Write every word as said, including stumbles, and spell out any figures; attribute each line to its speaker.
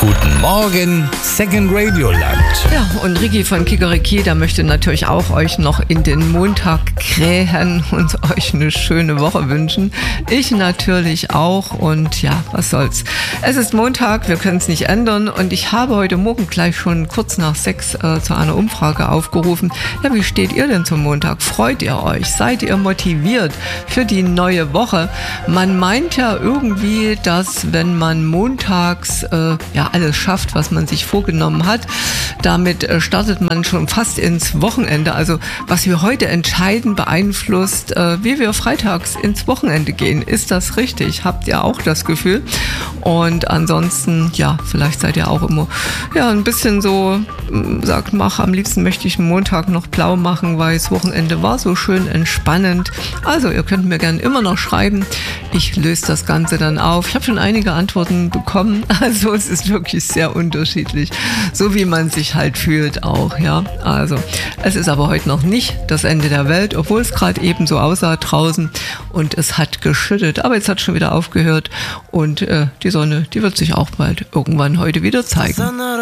Speaker 1: Guten Morgen, Second Radio Land.
Speaker 2: Ja, und Ricky von Kikeriki, der möchte natürlich auch euch noch in den Montag krähen und euch eine schöne Woche wünschen. Ich natürlich auch und ja, was soll's. Es ist Montag, wir können es nicht ändern und ich habe heute Morgen gleich schon kurz nach sechs äh, zu einer Umfrage aufgerufen. Ja, wie steht ihr denn zum Montag? Freut ihr euch? Seid ihr motiviert für die neue Woche? Man meint ja irgendwie, dass wenn man montags äh, ja alles schafft, was man sich vorgenommen hat, damit äh, startet man schon fast ins Wochenende. Also was wir heute entscheiden, beeinflusst, äh, wie wir freitags ins Wochenende gehen. Ist das richtig? Habt ihr auch das Gefühl? Und ansonsten, ja, vielleicht seid ihr auch immer ja ein bisschen so, sagt, mach, am liebsten möchte ich einen Montag noch blau machen, weil das Wochenende war so schön entspannend. Also ihr könnt mir gerne immer noch schreiben. Ich löse das Ganze dann auf. Ich habe schon einige Antworten bekommen. Also es ist wirklich sehr unterschiedlich, so wie man sich halt fühlt auch, ja. Also es ist aber heute noch nicht das Ende der Welt, obwohl es gerade eben so aussah draußen und es hat geschüttet. Aber jetzt hat es schon wieder aufgehört und äh, die Sonne, die wird sich auch bald irgendwann heute wieder zeigen.